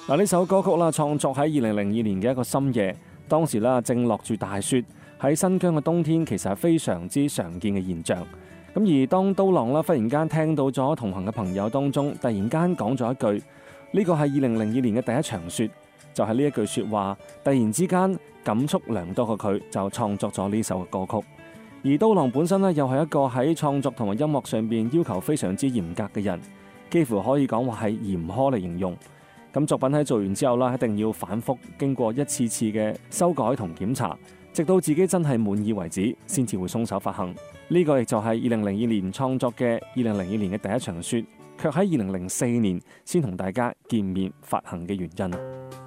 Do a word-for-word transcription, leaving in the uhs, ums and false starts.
嗱，呢首歌曲啦，創作喺二零零二年嘅一個深夜，當時啦正落住大雪，喺新疆嘅冬天其實係非常之常見嘅現象。咁而當刀郎啦忽然間聽到咗同行嘅朋友當中突然間講咗一句，呢個係二零零二年嘅第一場雪，就係呢一句説話，突然之間感觸良多嘅佢就創作咗呢首嘅歌曲。而刀郎本身呢，又係一個喺創作同埋音樂上邊要求非常之嚴格嘅人，幾乎可以講話係嚴苛嚟形容。咁作品喺做完之後啦，一定要反覆經過一次次嘅修改同檢查，直到自己真係滿意為止，先至會鬆手發行。呢、這個亦就係二零零二年創作嘅二零零二年嘅第一場雪，卻喺二零零四年先同大家見面發行嘅原因。